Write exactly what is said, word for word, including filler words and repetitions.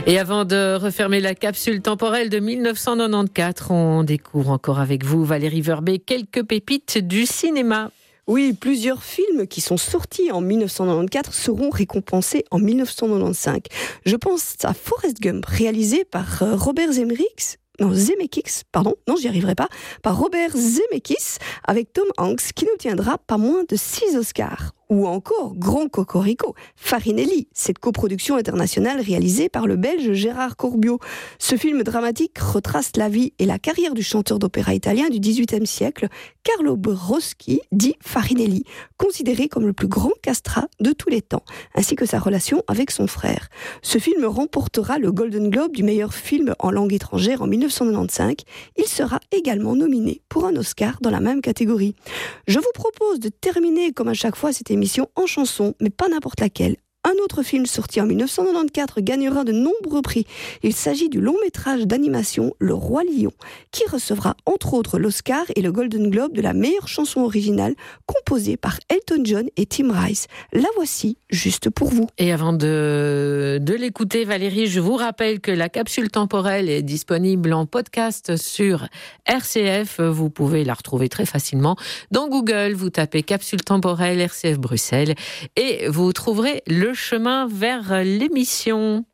Et avant de refermer la capsule temporelle de dix-neuf cent quatre-vingt-quatorze, on découvre encore avec vous, Valérie Verbet, quelques pépites du cinéma. Oui, plusieurs films qui sont sortis en dix-neuf cent quatre-vingt-quatorze seront récompensés en dix-neuf cent quatre-vingt-quinze. Je pense à Forrest Gump, réalisé par Robert Zemeckis. Non, Zemeckis, pardon, non, j'y arriverai pas, par Robert Zemeckis, avec Tom Hanks, qui n'obtiendra pas moins de six Oscars. Ou encore Grand Cocorico, Farinelli, cette coproduction internationale réalisée par le Belge Gérard Corbiot. Ce film dramatique retrace la vie et la carrière du chanteur d'opéra italien du dix-huitième siècle, Carlo Broschi, dit Farinelli, considéré comme le plus grand castrat de tous les temps, ainsi que sa relation avec son frère. Ce film remportera le Golden Globe du meilleur film en langue étrangère en dix-neuf cent quatre-vingt-quinze. Il sera également nominé pour un Oscar dans la même catégorie. Je vous propose de terminer, comme à chaque fois, cette émission en chanson, mais pas n'importe laquelle. Un autre film sorti en dix-neuf cent quatre-vingt-quatorze gagnera de nombreux prix. Il s'agit du long métrage d'animation Le Roi Lion, qui recevra entre autres l'Oscar et le Golden Globe de la meilleure chanson originale composée par Elton John et Tim Rice. La voici, juste pour vous. Et avant de, de l'écouter, Valérie, je vous rappelle que la capsule temporelle est disponible en podcast sur R C F. Vous pouvez la retrouver très facilement dans Google. Vous tapez capsule temporelle R C F Bruxelles et vous trouverez le chemin vers l'émission.